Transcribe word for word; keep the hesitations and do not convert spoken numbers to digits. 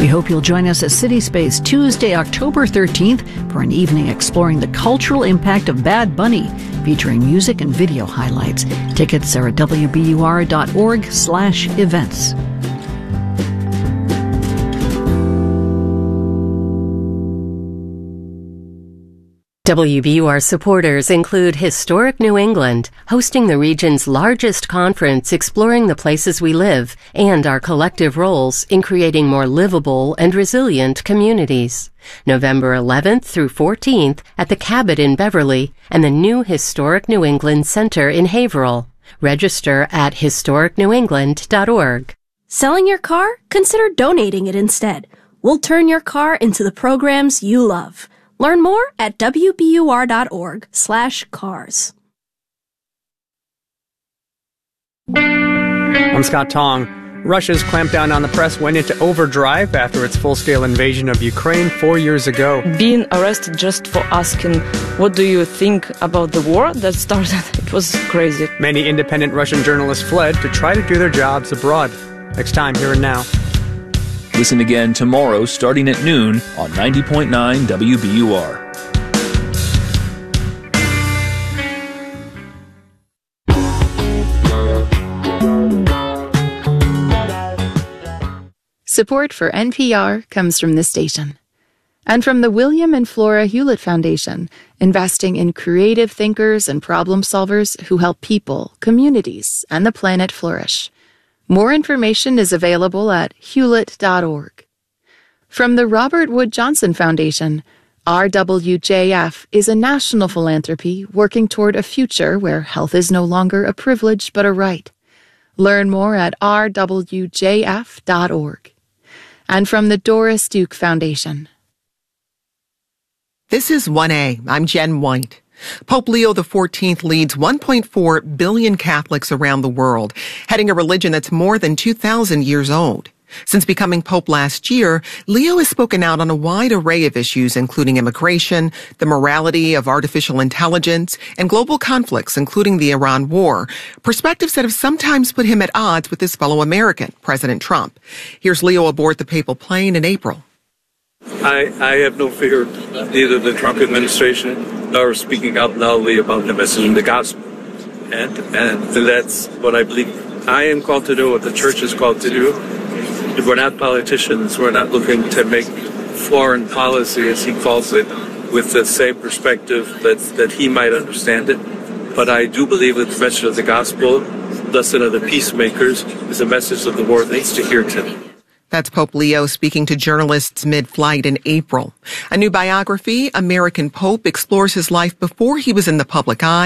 We hope you'll join us at City Space Tuesday, October thirteenth for an evening exploring the cultural impact of Bad Bunny, featuring music and video highlights. Tickets are at w b u r dot org slash events. W B U R supporters include Historic New England, hosting the region's largest conference exploring the places we live and our collective roles in creating more livable and resilient communities. November eleventh through fourteenth at the Cabot in Beverly and the new Historic New England Center in Haverhill. Register at historic new england dot org. Selling your car? Consider donating it instead. We'll turn your car into the programs you love. Learn more at w b u r dot org slash cars. I'm Scott Tong. Russia's clampdown on the press went into overdrive after its full-scale invasion of Ukraine four years ago. Being arrested just for asking, what do you think about the war that started? It was crazy. Many independent Russian journalists fled to try to do their jobs abroad. Next time, Here and Now. Listen again tomorrow starting at noon on ninety point nine W B U R. Support for N P R comes from this station and from the William and Flora Hewlett Foundation, investing in creative thinkers and problem solvers who help people, communities, and the planet flourish. More information is available at hewlett dot org. From the Robert Wood Johnson Foundation, R W J F is a national philanthropy working toward a future where health is no longer a privilege but a right. Learn more at r w j f dot org. And from the Doris Duke Foundation. This is one A. I'm Jen White. Pope Leo the fourteenth leads one point four billion Catholics around the world, heading a religion that's more than two thousand years old. Since becoming Pope last year, Leo has spoken out on a wide array of issues, including immigration, the morality of artificial intelligence, and global conflicts, including the Iran war, perspectives that have sometimes put him at odds with his fellow American, President Trump. Here's Leo aboard the papal plane in April. I, I have no fear, neither the Trump administration nor speaking out loudly about the message of the gospel. And, and that's what I believe I am called to do, what the church is called to do. We're not politicians. We're not looking to make foreign policy, as he calls it, with the same perspective that, that he might understand it. But I do believe that the message of the gospel, lesson of the peacemakers, is a message that the world needs to hear today. That's Pope Leo speaking to journalists mid-flight in April. A new biography, American Pope, explores his life before he was in the public eye.